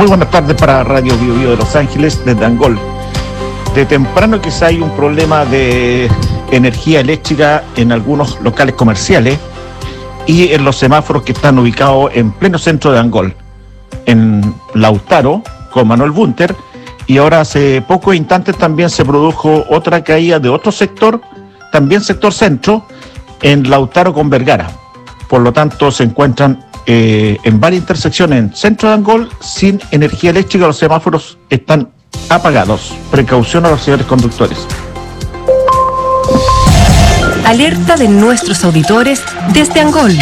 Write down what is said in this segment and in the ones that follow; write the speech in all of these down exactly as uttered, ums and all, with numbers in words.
Muy buenas tardes para Radio Bio Bio de Los Ángeles, desde Angol. De temprano quizá hay un problema de energía eléctrica en algunos locales comerciales y en los semáforos que están ubicados en pleno centro de Angol, en Lautaro, con Manuel Bunter, y ahora hace pocos instantes también se produjo otra caída de otro sector, también sector centro, en Lautaro con Vergara. Por lo tanto, se encuentran eh, en varias intersecciones en centro de Angol sin energía eléctrica, los semáforos están apagados. Precaución a los señores conductores. Alerta de nuestros auditores desde Angol.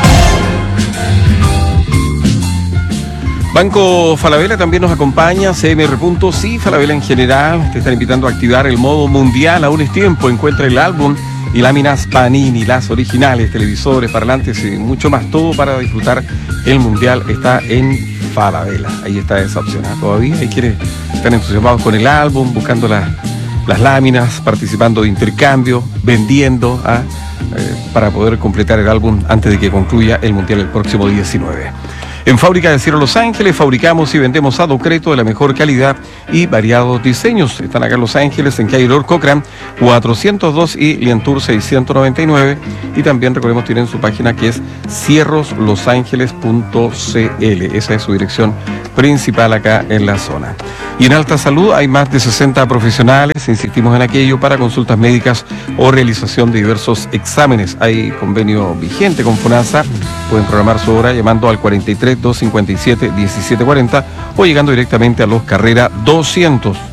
Banco Falabella también nos acompaña, C M R Puntos y Falabella en general. Te están invitando a activar el modo mundial. Aún es tiempo. Encuentra el álbum y láminas Panini, las originales, televisores, parlantes y mucho más. Todo para disfrutar el mundial está en Falabella. Ahí está esa opción. ¿eh? Todavía hay quienes están entusiasmados con el álbum, buscando la, las láminas, participando de intercambio, vendiendo ¿eh? Eh, para poder completar el álbum antes de que concluya el mundial el próximo diecinueve. En Fábrica de Acero Los Ángeles fabricamos y vendemos adocreto de la mejor calidad y variados diseños. Están acá en Los Ángeles, en calle Lord Cochran, cuatrocientos dos y Lientour seiscientos noventa y nueve. Y también, recordemos, tienen su página que es cierros los ángeles punto c l. Esa es su dirección principal acá en la zona. Y en Alta Salud hay más de sesenta profesionales, insistimos en aquello, para consultas médicas o realización de diversos exámenes. Hay convenio vigente con FONASA. Pueden programar su hora llamando al cuarenta y tres, doscientos cincuenta y siete, diecisiete cuarenta o llegando directamente a Los Carrera doscientos.